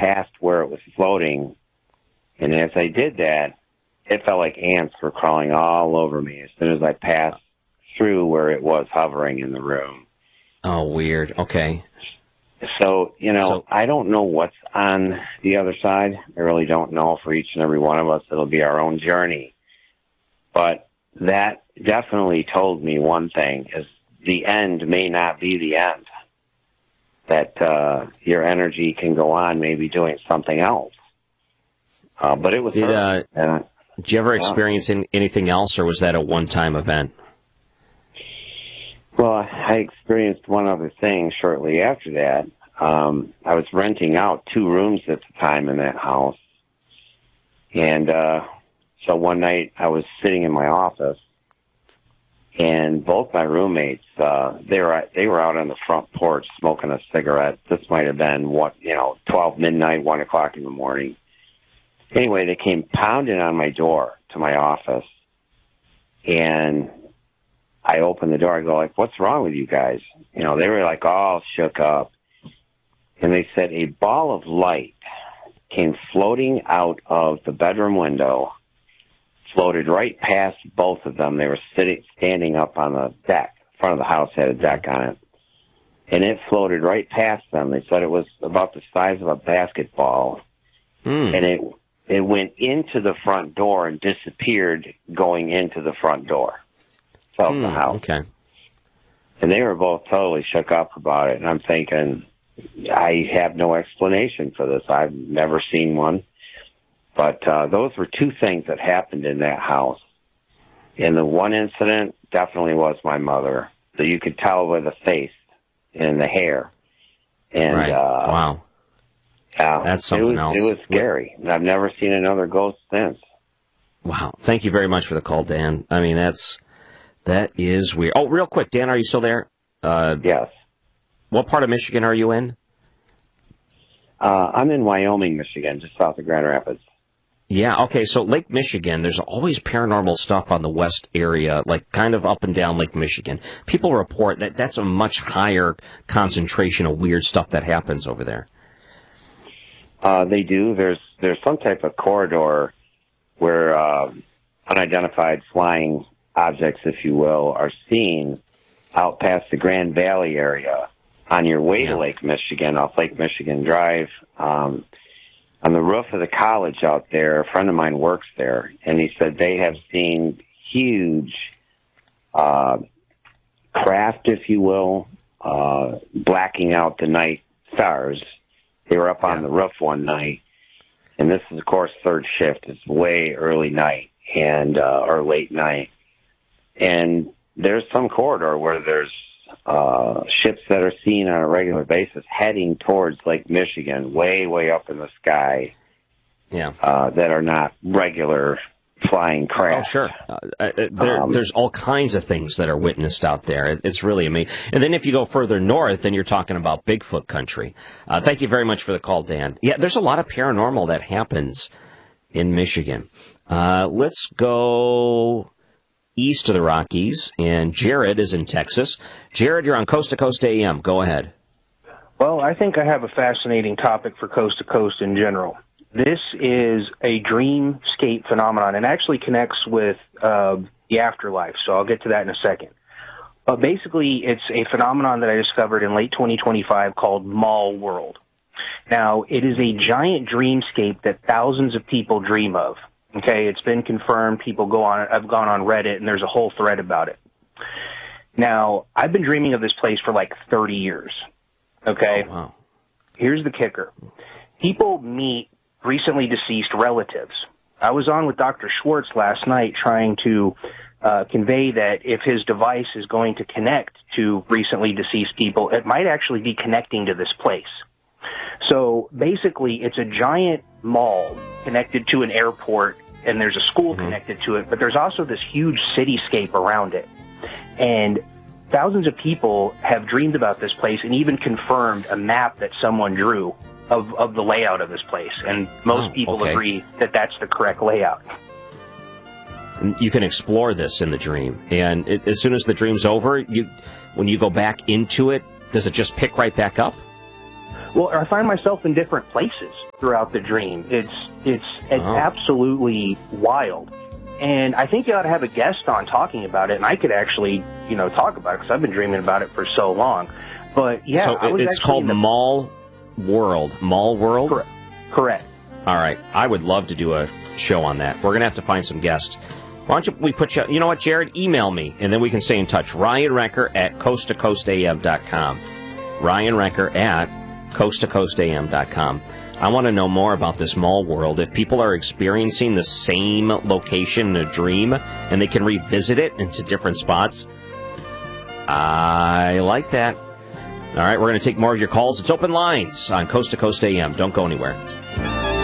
past where it was floating, and as I did that, it felt like ants were crawling all over me as soon as I passed through where it was hovering in the room. Oh, weird. Okay. So, I don't know what's on the other side. I really don't know. For each and every one of us, it'll be our own journey. But that definitely told me one thing, is the end may not be the end. That your energy can go on maybe doing something else. But it was Did you ever experience anything else, or was that a one-time event? Well, I experienced one other thing shortly after that. I was renting out 2 rooms at the time in that house. And so one night I was sitting in my office, and both my roommates, they were out on the front porch smoking a cigarette. This might have been 12 midnight, 1 o'clock in the morning. Anyway, they came pounding on my door to my office, and I opened the door. I go, like, what's wrong with you guys? They were like all shook up. And they said a ball of light came floating out of the bedroom window, floated right past both of them. They were standing up on the deck. The front of the house had a deck on it. And it floated right past them. They said it was about the size of a basketball. And it went into the front door and disappeared going into the front door of the house. Okay. And they were both totally shook up about it. And I'm thinking, I have no explanation for this. I've never seen one. But those were 2 things that happened in that house. And the one incident definitely was my mother. So you could tell by the face and the hair. And right. Wow. That's something else. It was scary. And I've never seen another ghost since. Wow. Thank you very much for the call, Dan. I mean, that is weird. Oh, real quick, Dan, are you still there? Yes. What part of Michigan are you in? I'm in Wyoming, Michigan, just south of Grand Rapids. Yeah, okay, so Lake Michigan, there's always paranormal stuff on the west area, like kind of up and down Lake Michigan. People report that that's a much higher concentration of weird stuff that happens over there. They do. There's some type of corridor where unidentified flying objects, if you will, are seen out past the Grand Valley area on your way to Lake Michigan, off Lake Michigan Drive. On the roof of the college out there, a friend of mine works there, and he said they have seen huge craft, if you will, blacking out the night stars. They were up on the roof one night, and this is, of course, third shift. It's way early night and or late night. And there's some corridor where there's ships that are seen on a regular basis heading towards Lake Michigan, way, way up in the sky, that are not regular flying craft. Oh, sure. There's all kinds of things that are witnessed out there. It's really amazing. And then if you go further north, then you're talking about Bigfoot country. Thank you very much for the call, Dan. Yeah, there's a lot of paranormal that happens in Michigan. Let's go east of the Rockies, and Jared is in Texas. Jared, you're on Coast to Coast AM. Go ahead. Well, I think I have a fascinating topic for Coast to Coast in general. This is a dreamscape phenomenon and actually connects with the afterlife, so I'll get to that in a second. But basically, it's a phenomenon that I discovered in late 2025 called Mall World. Now, it is a giant dreamscape that thousands of people dream of. Okay, it's been confirmed. I've gone on Reddit, and there's a whole thread about it. Now, I've been dreaming of this place for like 30 years. Okay? Oh, wow. Here's the kicker. People meet recently deceased relatives. I was on with Dr. Schwartz last night trying to convey that if his device is going to connect to recently deceased people, it might actually be connecting to this place. So basically, it's a giant mall connected to an airport, and there's a school connected to it, but there's also this huge cityscape around it. And thousands of people have dreamed about this place and even confirmed a map that someone drew of the layout of this place. And most people agree that that's the correct layout. You can explore this in the dream. And as soon as the dream's over, when you go back into it, does it just pick right back up? Well, I find myself in different places throughout the dream. It's absolutely wild. And I think you ought to have a guest on talking about it, and I could actually, talk about it because I've been dreaming about it for so long. But yeah, so it's called Mall World. Mall World? Correct. All right. I would love to do a show on that. We're going to have to find some guests. Why don't we put you know what, Jared? Email me, and then we can stay in touch. Ryan Wrecker at coasttocoastam.com. Ryan Wrecker at coasttocoastam.com. I want to know more about this mall world. If people are experiencing the same location in a dream and they can revisit it into different spots, I like that. All right, we're going to take more of your calls. It's open lines on Coast to Coast AM. Don't go anywhere.